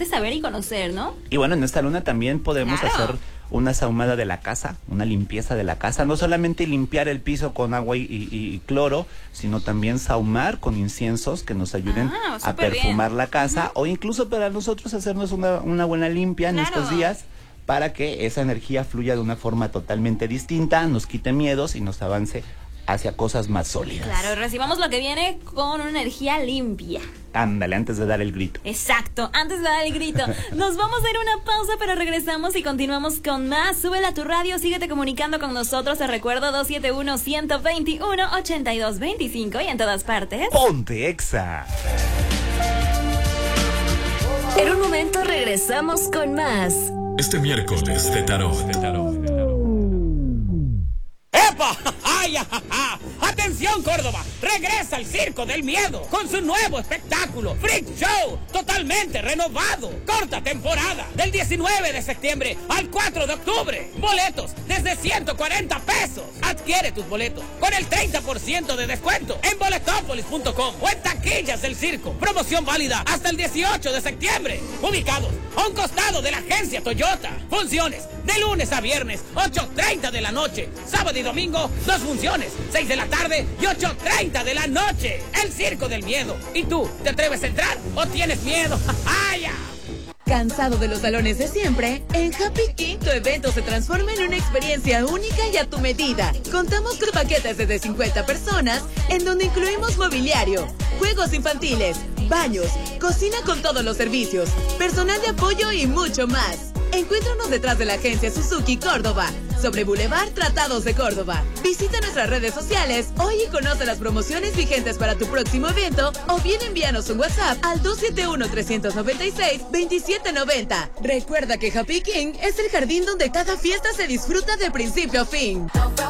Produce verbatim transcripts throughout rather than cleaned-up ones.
importante saber y conocer, ¿no? Y bueno, en esta luna también podemos Claro. hacer una sahumada de la casa, una limpieza de la casa, no solamente limpiar el piso con agua y, y- y cloro, sino también sahumar con inciensos que nos ayuden Ah, a súper perfumar bien. la casa, o incluso para nosotros hacernos una, una buena limpia en Claro. estos días, para que esa energía fluya de una forma totalmente distinta, nos quite miedos y nos avance hacia cosas más sólidas. Claro, recibamos lo que viene con una energía limpia. Ándale, antes de dar el grito. Exacto, antes de dar el grito. Nos vamos a ir a una pausa, pero regresamos y continuamos con más. Súbela a tu radio, síguete comunicando con nosotros. Te recuerdo dos siete uno, uno dos uno, ocho dos dos cinco y en todas partes. ¡Ponte Exa! En un momento regresamos con más. Este miércoles de tarot. ¡Epa! ¡Ay, ja, ja! ¡Atención, Córdoba! Regresa el Circo del Miedo con su nuevo espectáculo, Freak Show, totalmente renovado. Corta temporada, del diecinueve de septiembre al cuatro de octubre. Boletos desde ciento cuarenta pesos. Adquiere tus boletos con el treinta por ciento de descuento en boletopolis punto com o en taquillas del circo. Promoción válida hasta el dieciocho de septiembre. Ubicados a un costado de la agencia Toyota. Funciones de lunes a viernes, ocho treinta de la noche. Sábado y domingo, dos funciones, seis de la tarde y ocho treinta de la noche. El Circo del Miedo. ¿Y tú, te atreves a entrar o tienes miedo? ¡Ay! ¿Cansado de los salones de siempre? En Happy King tu evento se transforma en una experiencia única y a tu medida. Contamos con paquetes desde cincuenta personas, en donde incluimos mobiliario, juegos infantiles, baños, cocina con todos los servicios, personal de apoyo y mucho más. Encuéntranos detrás de la agencia Suzuki Córdoba, sobre Boulevard Tratados de Córdoba. Visita nuestras redes sociales hoy y conoce las promociones vigentes para tu próximo evento, o bien envíanos un WhatsApp al dos siete uno, tres nueve seis, dos siete nueve cero. Recuerda que Happy King es el jardín donde cada fiesta se disfruta de principio a fin.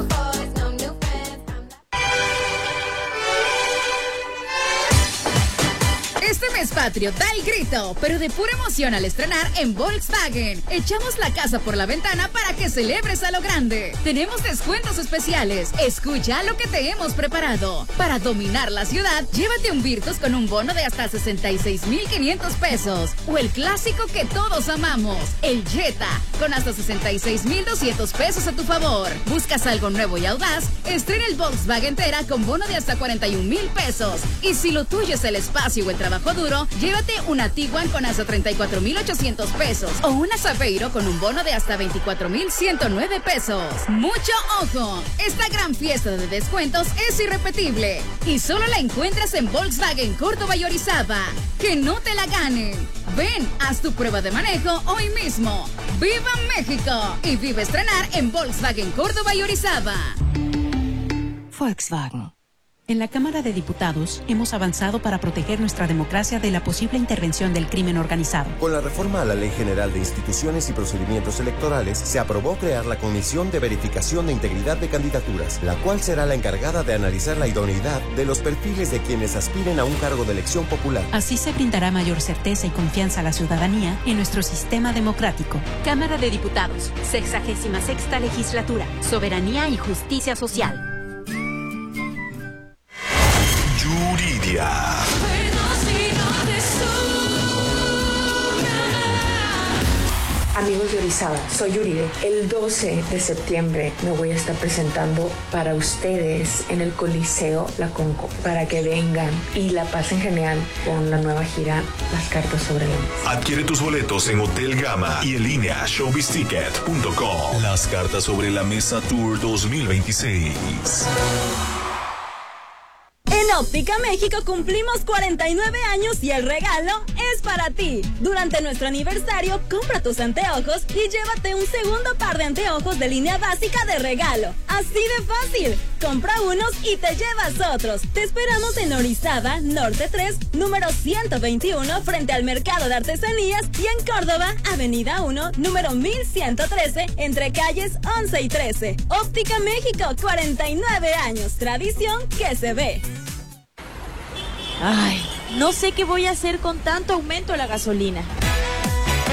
Este mes patrio da el grito, pero de pura emoción al estrenar en Volkswagen. Echamos la casa por la ventana para que celebres a lo grande. Tenemos descuentos especiales. Escucha lo que te hemos preparado. Para dominar la ciudad, llévate un Virtus con un bono de hasta sesenta y seis mil quinientos pesos. O el clásico que todos amamos, el Jetta, con hasta sesenta y seis mil doscientos pesos a tu favor. ¿Buscas algo nuevo y audaz? Estrena el Volkswagen Tera con bono de hasta cuarenta y un mil pesos. Y si lo tuyo es el espacio o el trabajo duro, llévate una Tiguan con hasta treinta y cuatro mil ochocientos pesos o una Saveiro con un bono de hasta veinticuatro mil ciento nueve pesos. ¡Mucho ojo! Esta gran fiesta de descuentos es irrepetible y solo la encuentras en Volkswagen Córdoba y Orizaba. ¡Que no te la ganen! Ven, haz tu prueba de manejo hoy mismo. ¡Viva México! Y vive estrenar en Volkswagen Córdoba y Orizaba. Volkswagen. En la Cámara de Diputados hemos avanzado para proteger nuestra democracia de la posible intervención del crimen organizado. Con la reforma a la Ley General de Instituciones y Procedimientos Electorales, se aprobó crear la Comisión de Verificación de Integridad de Candidaturas, la cual será la encargada de analizar la idoneidad de los perfiles de quienes aspiren a un cargo de elección popular. Así se brindará mayor certeza y confianza a la ciudadanía en nuestro sistema democrático. Cámara de Diputados, sexagésima sexta legislatura, soberanía y justicia social. Yuridia. Amigos de Orizaba, soy Yuride. El doce de septiembre me voy a estar presentando para ustedes en el Coliseo La Conco, para que vengan y la pasen genial con la nueva gira Las Cartas sobre la Mesa. Adquiere tus boletos en Hotel Gama y en línea showbiz ticket punto com. Las Cartas sobre la Mesa Tour dos mil veintiséis. En Óptica México cumplimos cuarenta y nueve años y el regalo es para ti. Durante nuestro aniversario, compra tus anteojos y llévate un segundo par de anteojos de línea básica de regalo. Así de fácil. Compra unos y te llevas otros. Te esperamos en Orizaba, Norte tres, número ciento veintiuno, frente al Mercado de Artesanías, y en Córdoba, Avenida uno, número mil ciento trece, entre calles once y trece. Óptica México, cuarenta y nueve años. Tradición que se ve. Ay, no sé qué voy a hacer con tanto aumento de la gasolina.